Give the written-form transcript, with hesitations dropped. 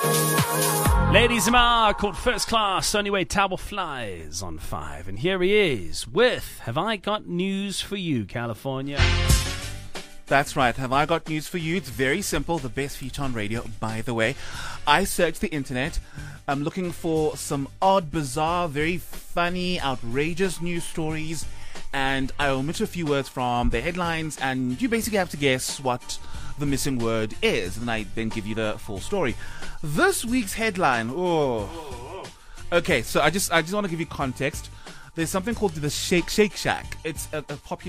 Ladies Amar called First Class, Only Way Towel Flies on 5. And here he is with Have I Got News for You, California. That's right. Have I got news for you? It's very simple. The best feature on radio, by the way. I searched the internet. I'm looking for some odd, bizarre, very funny, outrageous news stories. And I omit a few words from the headlines. And you basically have to guess what the missing word is. And I then give you the full story. This week's headline. Okay, so I just want to give you context. There's something called the Shake Shack. It's a popular